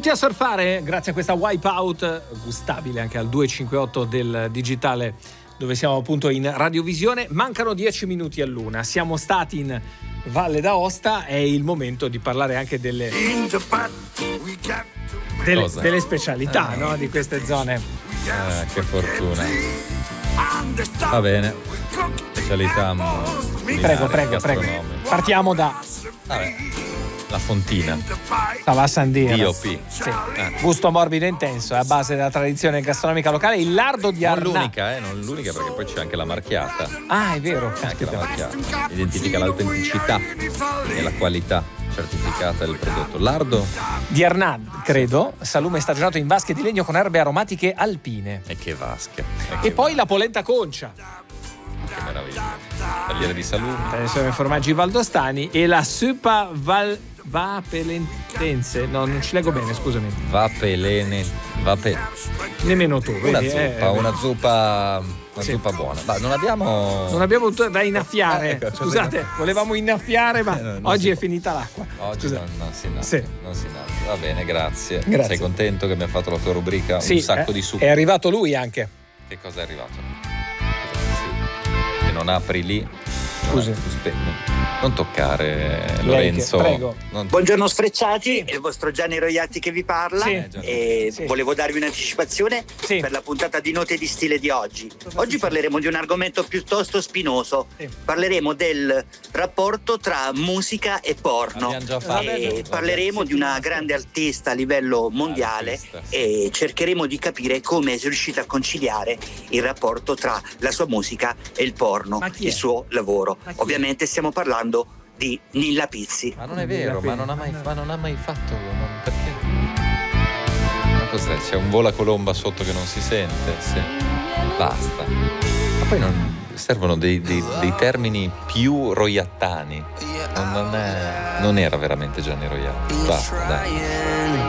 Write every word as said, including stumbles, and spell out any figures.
Pronti a surfare grazie a questa Wipeout, gustabile anche al due cinquantotto del digitale, dove siamo appunto in radiovisione. Mancano dieci minuti all'una, siamo stati in Valle d'Aosta, è il momento di parlare anche delle delle, delle specialità, eh. no? di queste zone. Eh, che fortuna. Va bene. Specialità. Prego, prego, prego. Partiamo da Vabbè. La fontina Savà Sandia D O P, sì. eh. gusto morbido e intenso, è a base della tradizione gastronomica locale, il lardo di Arnà. Non l'unica, eh, non l'unica, perché poi c'è anche la marchiata. Ah, è vero, C'è anche la caspita. marchiata. Identifica l'autenticità e la qualità certificata del prodotto. Lardo Di Arnà, credo, salume stagionato in vasche di legno con erbe aromatiche alpine. e che vasche. E poi la polenta concia, Che meraviglia. Tagliere di salume. tradizione formaggi valdostani, e la supa val vapelentense. No, non ci leggo bene, scusami. Vapelene. Vape. Nemmeno tu, Una vedi? zuppa, eh, una zuppa. Una Sì. zuppa buona. Ma non abbiamo. Non abbiamo tutto da innaffiare. Eh, ecco, Scusate, volevamo innaffiare, ma Eh, no, non oggi si è può. finita l'acqua. Oggi Scusa. non, non si innalza. Sì. Non si innalza. Va bene, grazie. Grazie. Sei contento che mi ha fatto la tua rubrica? Sì, Un sacco eh, di succo. è arrivato lui anche. Che cosa è arrivato? Sì. Se non apri lì. Scusi. Non, spe- non toccare Lorenzo. che- prego. Non- Buongiorno sfrecciati, è il vostro Gianni Roiatti che vi parla. Sì. E Sì. volevo darvi un'anticipazione Sì. per la puntata di Note di Stile di oggi. Oggi parleremo di un argomento piuttosto spinoso. Sì. Parleremo del rapporto tra musica e porno. L'abbiamo già fatto. E Vabbè, parleremo sì, di una sì. grande artista a livello mondiale Artista, sì. e cercheremo di capire come è riuscita a conciliare il rapporto tra la sua musica e il porno, Ma chi è? il suo lavoro. Ma chi è? Ovviamente stiamo parlando di Nilla Pizzi. Ma non è vero, ma non ha mai, ma non ha mai fatto. non- perché? Ma cos'è? C'è un vola colomba sotto che non si sente? Sì. Basta. Ma poi non servono dei, dei- dei termini più roiattani. Non, non è- non era veramente Gianni Roiatti. Basta, dai.